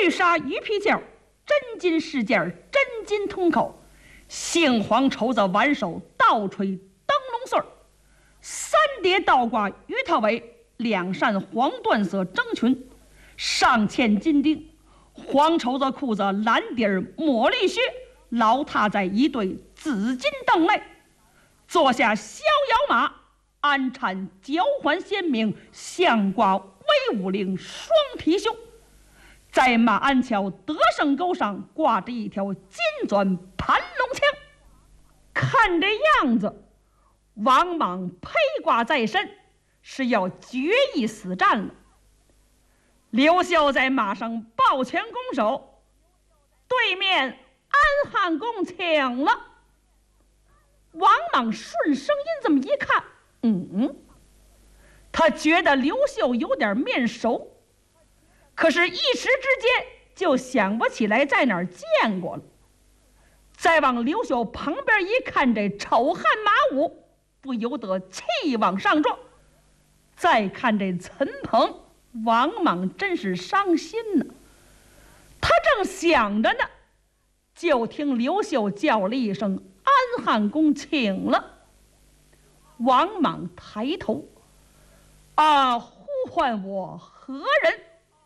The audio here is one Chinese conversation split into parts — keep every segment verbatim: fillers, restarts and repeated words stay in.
玉纱鱼皮件，真金饰件，真金通口，杏黄绸子挽手，倒垂灯笼穗儿，三叠倒挂鱼头尾，两扇黄缎色征裙，上嵌金钉，黄绸子裤子，蓝底儿抹绿靴，牢踏在一对紫金凳内，坐下逍遥马，鞍缠交环鲜明，项挂威武令双皮胸，在马鞍桥得胜钩上挂着一条金钻盘龙枪，看这样子，王莽披挂在身，是要决一死战了。刘秀在马上抱拳拱手，对面安汉公请了。王莽顺声音这么一看，嗯，他觉得刘秀有点面熟，可是一时之间就想不起来在哪儿见过了。再往刘秀旁边一看，这丑汉马武，不由得气往上撞。再看这陈鹏，王莽真是伤心呢。他正想着呢，就听刘秀叫了一声：“安汉公请了。”王莽抬头，啊，呼唤我何人？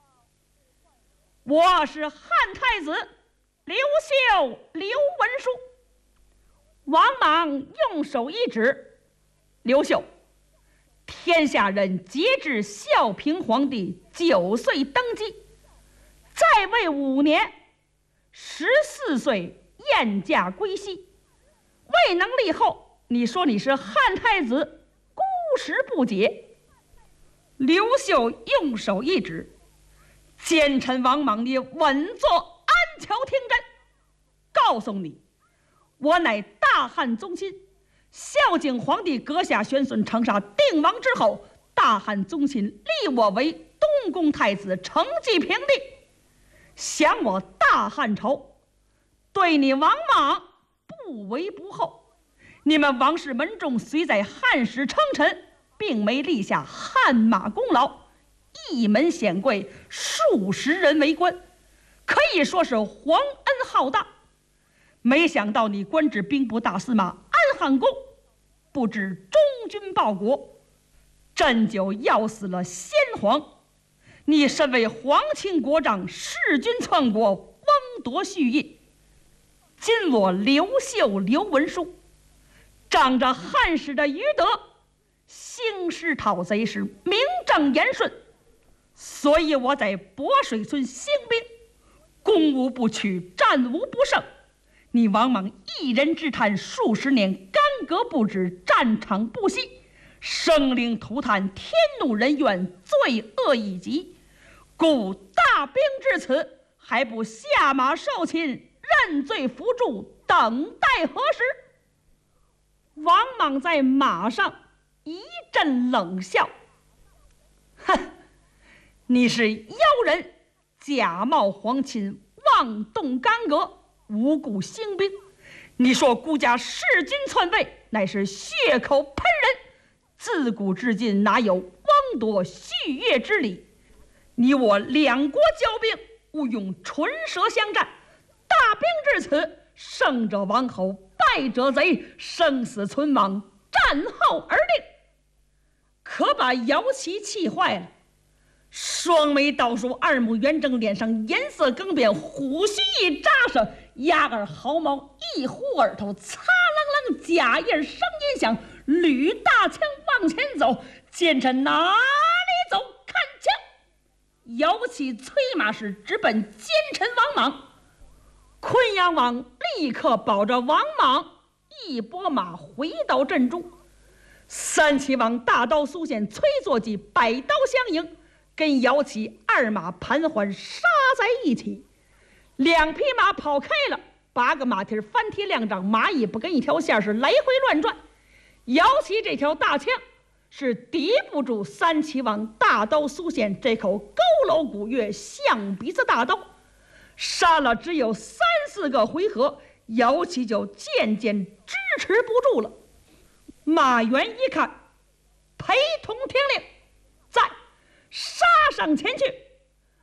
我是汉太子刘秀刘文书。王莽用手一指，刘秀，天下人节制孝平皇帝九岁登基，在位五年，十四岁晏驾归西，未能立后，你说你是汉太子，孤实不解。刘秀用手一指，奸臣王莽，你稳坐安桥听真。告诉你，我乃大汉宗亲，孝景皇帝阁下玄孙长沙定王之后，大汉宗亲立我为东宫太子，承继平地，享我大汉朝，对你王莽不为不厚。你们王氏门众虽在汉时称臣，并没立下汗马功劳，一门显贵，数十人为官，可以说是皇恩浩大。没想到你官至兵部大司马安汉公，不知忠君报国，朕就要死了先皇。你身为皇亲国丈，弑君篡国，汪夺蓄印。今我刘秀刘文书，仗着汉室的余德，兴师讨贼是名正言顺，所以我在博水村兴兵，攻无不取，战无不胜。你王莽一人之叹，数十年干戈不止，战场不息，生灵涂炭，天怒人怨，罪恶已极。故大兵至此，还不下马受擒，认罪服诛，等待何时？王莽在马上一阵冷笑，哼，你是妖人，假冒皇亲，妄动干戈，无故兴兵。你说孤家弑君篡位，乃是血口喷人，自古至今哪有汪夺蓄岳之理？你我两国交兵，勿用唇舌相战，大兵至此，胜者王侯，败者贼，生死存亡，战后而定。可把姚琦气坏了，双眉倒竖，二目圆睁，脸上颜色更变，虎须一扎上，鸭儿毫毛一呼耳头，擦啷啷，假印声音响，吕大枪往前走。奸臣哪里走？看枪！姚琦催马时直奔奸臣王莽。昆阳王立刻保着王莽，一拨马回到阵中。三齐王大刀苏宪、崔作骑百刀相迎，跟姚琦二马盘桓杀在一起。两匹马跑开了，八个马蹄翻蹄两掌，马尾不跟一条线，是来回乱转。姚琦这条大枪是抵不住三齐王大刀苏宪这口佝偻古月象鼻子大刀。杀了只有三四个回合，姚琦就渐渐支持不住了。马援一看，陪同听令，再杀上前去。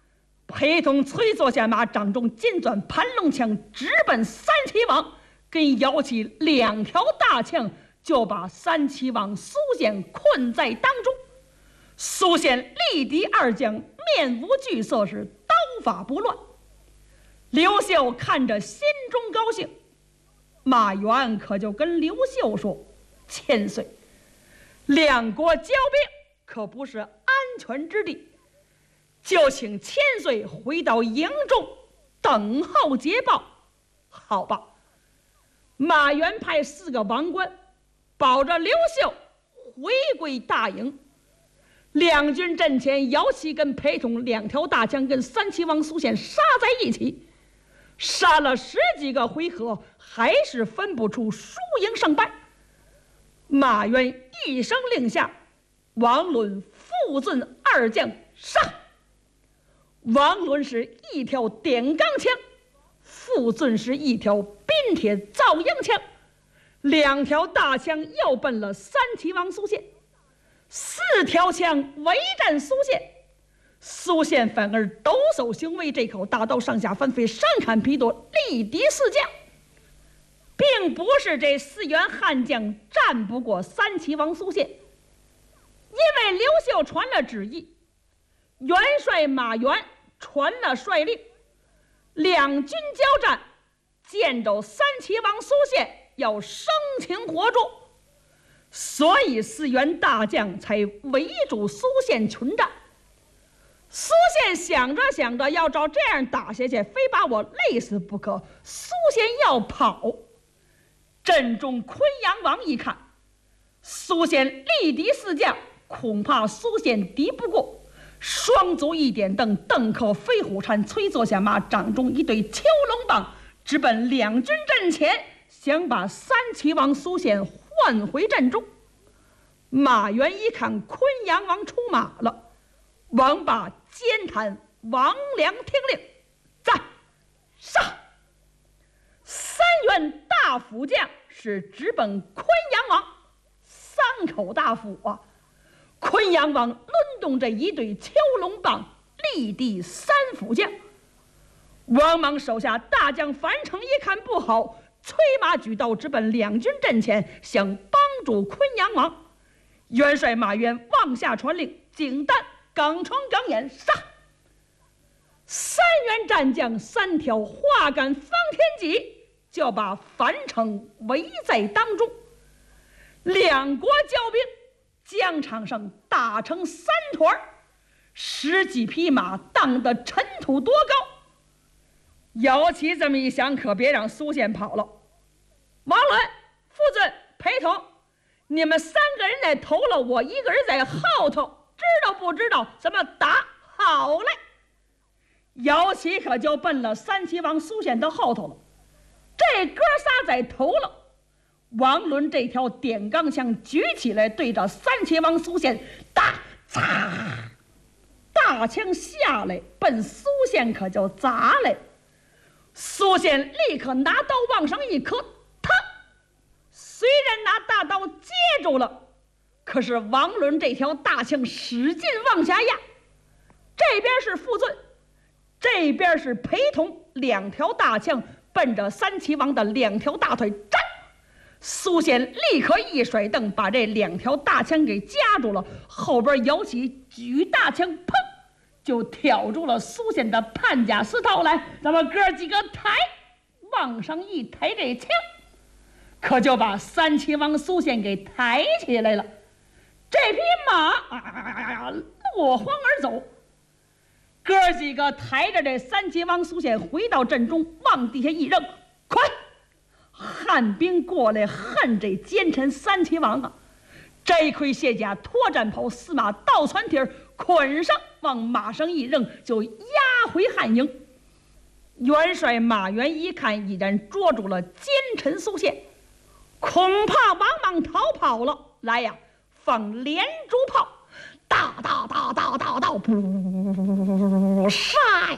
陪同崔作下马张忠紧攥盘龙枪，直奔三齐王，跟摇起两条大枪，就把三齐王苏宪困在当中。苏宪力敌二将面无惧色，是刀法不乱。刘秀看着心中高兴，马援可就跟刘秀说：“千岁，两国交兵可不是安全之地，就请千岁回到营中等候捷报。”好吧，马援派四个王官保着刘秀回归大营。两军阵前，姚旗跟陪同两条大枪跟三齐王苏宪杀在一起，杀了十几个回合，还是分不出输赢胜败。马援一声令下，王伦、傅俊二将上。王伦是一条点钢枪，傅俊是一条冰铁造鹰枪，两条大枪又奔了三齐王苏宪。四条枪围战苏宪，苏宪反而抖擞雄威，这口大刀上下翻飞，上砍劈夺，力敌四将。并不是这四员悍将战不过三齐王苏宪，因为刘秀传了旨意，元帅马援传了帅令，两军交战，见着三齐王苏宪要生擒活捉，所以四员大将才围住苏宪群战。苏宪想着想着，要照这样打下去，非把我累死不可。苏宪要跑，阵中昆阳王一看，苏宪力敌四将，恐怕苏宪敌不过，双足一点蹬，邓克飞虎铲，催坐下马，掌中一对蛟龙棒，直奔两军阵前，想把三齐王苏宪唤回阵中。马援一看昆阳王出马了，王霸肩弹王良听令，在上。三员大斧将是直奔昆阳王，三口大斧啊！昆阳王抡动着一对蛟龙棒，力敌三斧将。王莽手下大将樊城一看不好，催马举刀直奔两军阵前，想帮助昆阳王。元帅马援往下传令，景丹、耿冲、耿衍上。三员战将三条化杆方天戟，就把樊城围在当中。两国交兵，疆场上打成三团，十几匹马荡得尘土多高。姚旗这么一想，可别让苏宪跑了。王伦、傅俊、陪同，你们三个人在头了，我一个人在后头，知道不知道怎么打？好嘞！姚旗可就奔了三齐王苏宪的后头了。这哥仨在头了，王伦这条点钢枪举起来，对着三齐王苏宪打，砸，大枪下来，奔苏宪可就砸来。苏宪立刻拿刀往上一磕，他虽然拿大刀接住了，可是王伦这条大枪使劲往下压。这边是傅俊，这边是陪同，两条大枪奔着三齐王的两条大腿斩。苏宪立刻一甩蹬，把这两条大枪给夹住了，后边摇起举大枪，砰，就挑住了苏宪的判甲丝绦来。咱们哥几个抬，往上一抬，这枪可就把三齐王苏宪给抬起来了。这匹马啊落荒而走。哥几个抬着这三齐王苏宪回到阵中，往地下一扔，快！汉兵过来恨这奸臣三齐王啊！摘盔卸甲，脱战袍，司马倒船蹄儿捆上，往马上一扔，就押回汉营。元帅马援一看，已然捉住了奸臣苏宪，恐怕王莽逃跑了。来呀，放连珠炮！大大大大大大，不杀呀！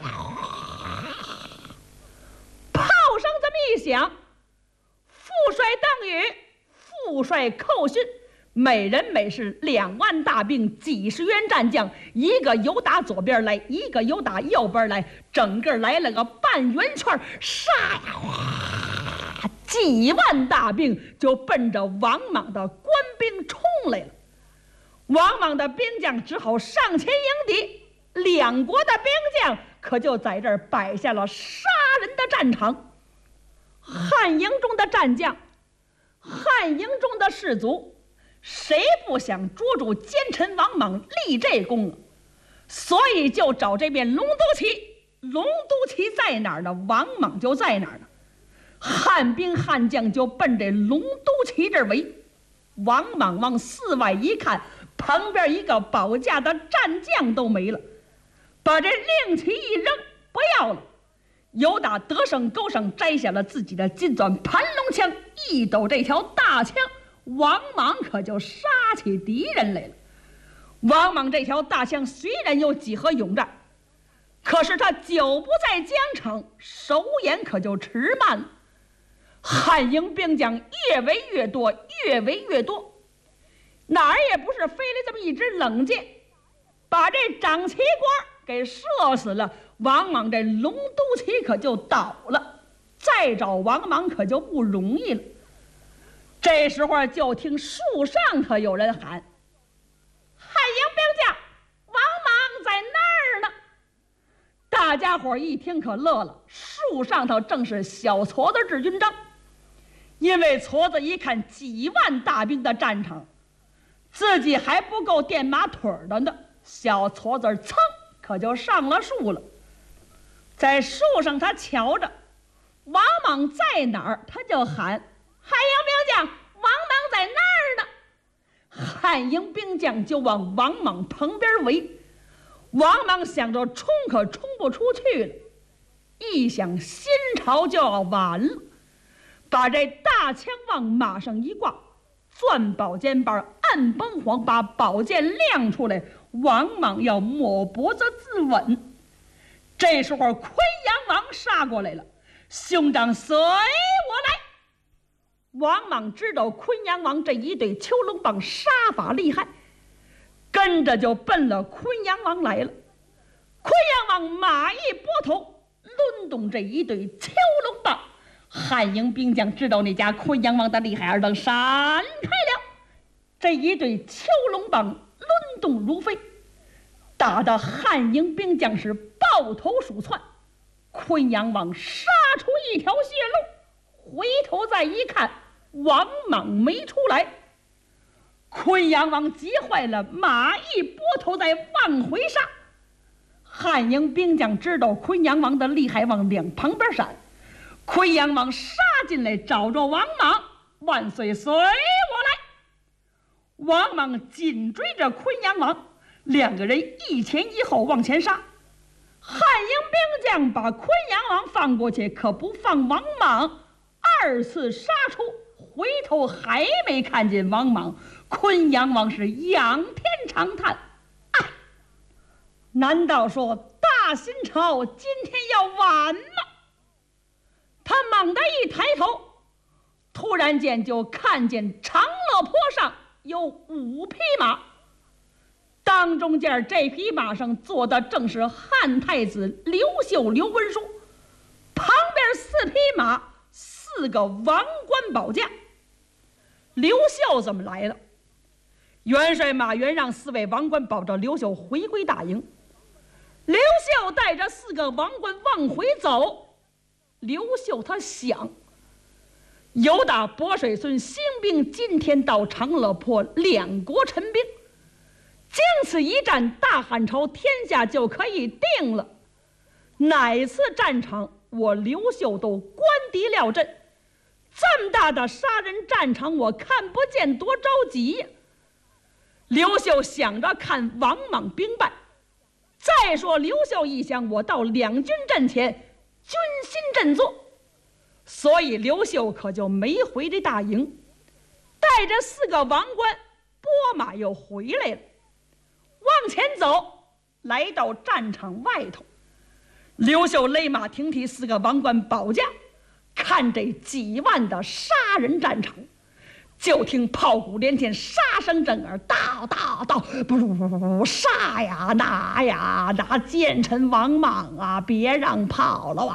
炮声这么一响，副帅邓禹、副帅寇勋每人每是两万大兵，几十员战将，一个由打左边来，一个由打右边来，整个来了个半圆圈，杀呀！哗，几万大兵就奔着王莽的官兵冲来了。王莽的兵将只好上前迎敌，两国的兵将可就在这儿摆下了杀人的战场。汉营中的战将，汉营中的士卒，谁不想捉住奸臣王莽立这功啊？所以就找这边龙都旗，龙都旗在哪儿呢？王莽就在哪儿呢？汉兵汉将就奔这龙都旗这儿围。王莽往四外一看，旁边一个保驾的战将都没了，把这令旗一扔，不要了。由打德胜勾胜摘下了自己的金钻盘龙枪，一抖这条大枪，王莽可就杀起敌人来了。王莽这条大枪虽然有几何勇战，可是他久不在疆场，手眼可就迟慢了。汉营兵将越围越多，越围越多，哪儿也不是飞来这么一支冷箭，把这长旗官给射死了。王莽这龙都旗可就倒了，再找王莽可就不容易了。这时候就听树上可有人喊：“汉营兵将，王莽在那儿呢！”大家伙一听可乐了，树上头正是小矬子智军章。因为矬子一看几万大兵的战场，自己还不够垫马腿的呢，小矬子噌可就上了树了。在树上他瞧着王莽在哪儿，他就喊：“汉营兵将，王莽在那儿呢！”汉营兵将就往王莽旁边围。王莽想着冲可冲不出去了，一想新朝就要完了，把这大枪往马上一挂，攥宝剑把按崩簧，把宝剑亮出来，王莽要抹脖子自刎。这时候昆阳王杀过来了：“兄长随我来！”王莽知道昆阳王这一对秋龙棒杀法厉害，跟着就奔了昆阳王来了。昆阳王马一拨头，抡动这一对秋龙棒，汉营兵将知道那家昆阳王的厉害，而等闪开了。这一对秋龙棒抡动如飞，打得汉营兵将是抱头鼠窜。昆阳王杀出一条血路，回头再一看，王莽没出来。昆阳王急坏了，马一拨头再往回杀。汉营兵将知道昆阳王的厉害，往两旁边闪。昆阳王杀进来，找着王莽：“万岁，随我来！”王莽紧追着昆阳王，两个人一前一后往前杀。汉营兵将把昆阳王放过去，可不放王莽。二次杀出，回头还没看见王莽。昆阳王是仰天长叹：“哎，难道说大新朝今天要完吗？”他猛地一抬头，突然间就看见长乐坡上有五匹马，当中间这匹马上坐的正是汉太子刘秀刘文书，旁边四匹马，四个王冠保驾。刘秀怎么来了？元帅马援让四位王冠保着刘秀回归大营，刘秀带着四个王冠往回走。刘秀他想，由打薄水村兴兵今天到长乐坡，两国陈兵，经此一战，大汉朝天下就可以定了。哪次战场我刘秀都官敌料阵，这么大的杀人战场，我看不见，多着急呀！刘秀想着看王莽兵败，再说刘秀一想，我到两军阵前，军心振作，所以刘秀可就没回这大营，带着四个王冠拨马又回来了。往前走，来到战场外头，刘秀勒马停蹄，四个王冠保驾，看这几万的杀人战场， 就听炮鼓连天，杀声震耳，道道道，不杀呀，拿呀，拿奸臣王莽啊，别让跑了啊！